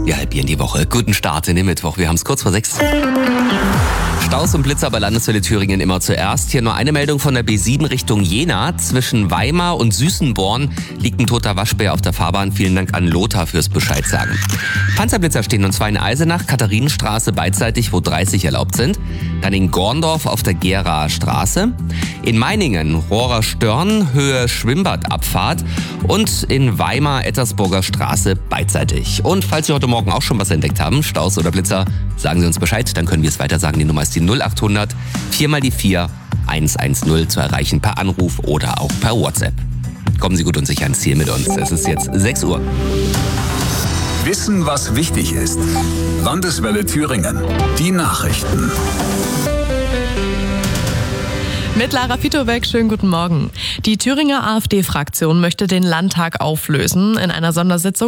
Ja, halb in die Woche. Guten Start in den Mittwoch. Wir haben es kurz vor 6. Staus und Blitzer bei Landeswelle Thüringen immer zuerst. Hier nur eine Meldung von der B7 Richtung Jena. Zwischen Weimar und Süßenborn liegt ein toter Waschbär auf der Fahrbahn. Vielen Dank an Lothar fürs Bescheid sagen. Panzerblitzer stehen und zwar in Eisenach, Katharinenstraße beidseitig, wo 30 erlaubt sind. Dann in Gorndorf auf der Geraer Straße. In Meiningen, Rohrer Störn, Höhe Schwimmbadabfahrt. Und in Weimar, Ettersburger Straße beidseitig. Und falls Sie heute Morgen auch schon was entdeckt haben, Staus oder Blitzer, sagen Sie uns Bescheid, dann können wir es weiter sagen. Die Nummer ist die 0800 4x4 110 zu erreichen per Anruf oder auch per WhatsApp. Kommen Sie gut und sicher ans Ziel mit uns. Es ist jetzt 6 Uhr. Wissen, was wichtig ist. Landeswelle Thüringen. Die Nachrichten. Mit Lara Fitowek, schönen guten Morgen. Die Thüringer AfD-Fraktion möchte den Landtag auflösen. In einer Sondersitzung